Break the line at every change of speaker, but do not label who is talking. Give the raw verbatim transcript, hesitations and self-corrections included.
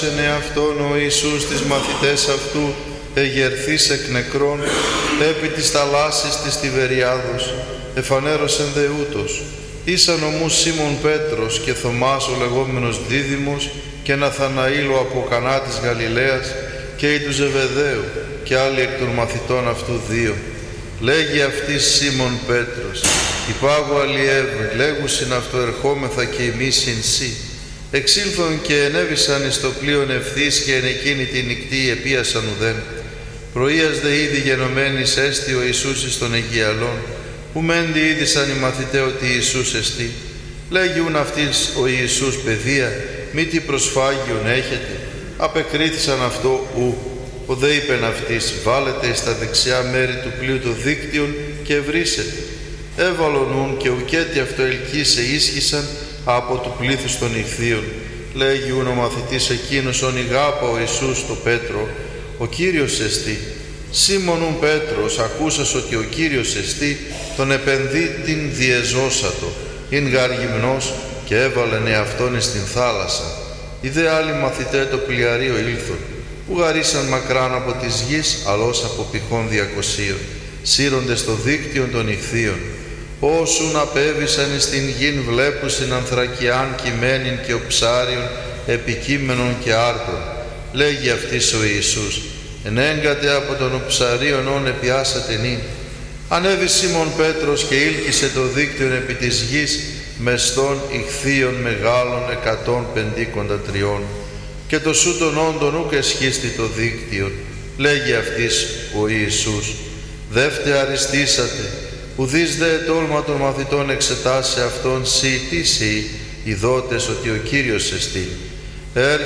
Ενε αυτόν ο Ιησούς τις μαθητές αυτού εγερθείς εκ νεκρών επί της θαλάσσης της Τιβεριάδος, εφανέρωσεν δε ούτως. Ήσαν ομούς Σίμων Πέτρος και Θωμάς ο λεγόμενος Δίδυμος και Ναθαναήλ ο από Κανά της Γαλιλαίας και οι του Ζεβεδαίου και άλλοι εκ των μαθητών αυτού δύο. Λέγει αυτής Σίμων Πέτρος, υπάγω αλλιεύουν, λέγουσιν αυτοερχόμεθα και εμείς ειν σύ. Εξήλθον και ενέβησαν εις το πλοίον ευθύς και εν εκείνη τη νυκτή επίασαν ουδέν. Πρωίας δε ήδη γενομένης έστι ο Ιησούς εις των Αιγιαλών, που μέντι είδησαν οι μαθητέ ότι Ιησούς εστί. Λέγιουν αυτής ο Ιησούς, παιδεία, μη τι προσφάγιον έχετε. Απεκρίθησαν αυτό ου. Ο δε είπεν αυτής, βάλετε εις τα δεξιά μέρη του πλοίου το δίκτυον και ευρύσετε. Έβαλον ούν και ουκέτι αυτό ελκύσε ίσχυσαν από του πλήθους των ηχθείων. Λέγιουν ο μαθητής εκείνος ον ηγάπα ο Ιησούς το Πέτρο, ο Κύριος εστί. Σίμωνουν Πέτρος, ακούσας ότι ο Κύριος εστί, τον επενδύτην διεζώσατο, ειν γάρ γυμνός, και έβαλεν εαυτόν εις την θάλασσα. Οι δε άλλοι μαθητέ το πλοιαρίο ήλθον, που γαρίσαν μακράν από της γης, αλλώς από πηχών διακοσίων, σύροντες το δίκτυον των ηχθείων. Όσουν απέβησαν εις την γην βλέπουσιν ανθρακιάν κειμένην και οψάριον, επικείμενον και άρτων. Λέγει αυτής ο Ιησούς, ενέγκατε από τον οψαρίον όν επιάσατε νυν. Ανέβη Σίμων Πέτρος και ήλκησε το δίκτυον επί της γης μεστών ηχθείων μεγάλων εκατόν πεντήκοντα τριών. Και το σου των όντων ουκ εσχίστη το δίκτυον. Λέγει αυτής ο Ιησούς, δεύτε αριστήσατε, ουδείς δε τόλμα των μαθητών εξετάσε αυτόν σύ τι σύ, ειδότες ότι ο Κύριος εστί.